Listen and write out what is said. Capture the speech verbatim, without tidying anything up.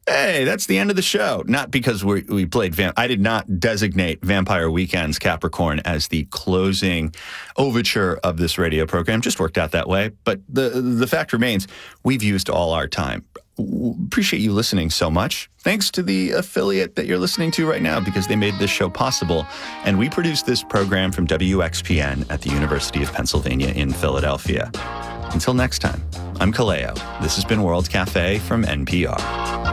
Hey, that's the end of the show. Not because we, we played Vamp. I did not designate Vampire Weekends Capricorn as the closing overture of this radio program. Just worked out that way. But the the fact remains, we've used all our time. Appreciate you listening so much. Thanks to the affiliate that you're listening to right now, because they made this show possible. And we produced this program from W X P N at the University of Pennsylvania in Philadelphia. Until next time, I'm Kaleo. This has been World Cafe from N P R.